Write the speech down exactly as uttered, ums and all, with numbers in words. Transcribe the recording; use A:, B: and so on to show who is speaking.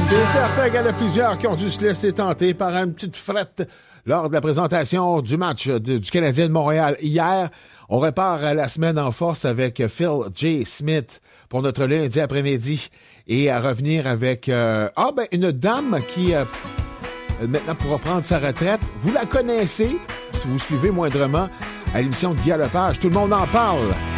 A: C'est certain qu'il y en a plusieurs qui ont dû se laisser tenter par une petite frette lors de la présentation du match de, du Canadien de Montréal hier. On repart la semaine en force avec Phil J. Smith pour notre lundi après-midi et à revenir avec euh, ah ben une dame qui euh, maintenant pourra prendre sa retraite. Vous la connaissez si vous suivez moindrement à l'émission de Guy Lepage. Tout le monde en parle.